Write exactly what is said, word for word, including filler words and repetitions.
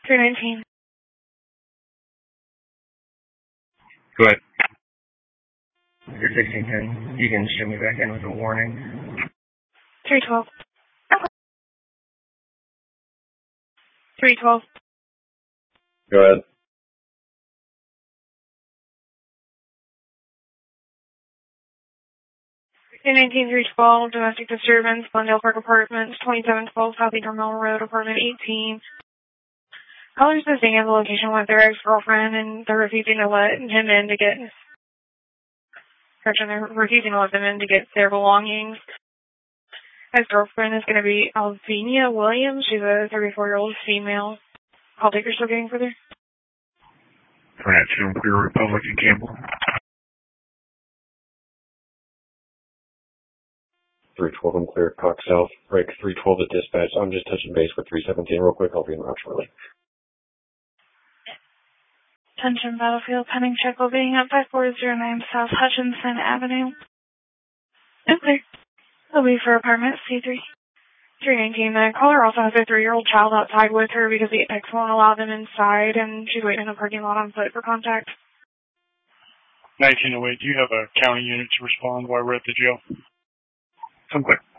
three nineteen. Go ahead. You're sixteen ten. You can show me back in with a warning. three twelve. three twelve. Go ahead. three nineteen, three twelve, domestic disturbance, Glendale Park Apartments, twenty-seven twelve South Eatermill Road, apartment eighteen. Callers are staying at the location with their ex-girlfriend, and they're refusing to let him in to get, correction, they're refusing to let them in to get their belongings. His girlfriend is going to be Alvenia Williams. She's a thirty-four-year-old female. I'll take her still getting further. Alright, two Clear Republic and Campbell. three twelve and Clear Cox South. Break three twelve at dispatch. I'm just touching base with three seventeen real quick. I'll be in route shortly. Attention Battlefield, pending check will being at five four zero nine South Hutchinson Avenue. And clear. It'll be for apartment C three. three nineteen. The caller also has a three-year-old child outside with her because the Apex won't allow them inside, and she's waiting in the parking lot on foot for contact. nineteen oh eight, do you have a county unit to respond while we're at the jail? I'm clear.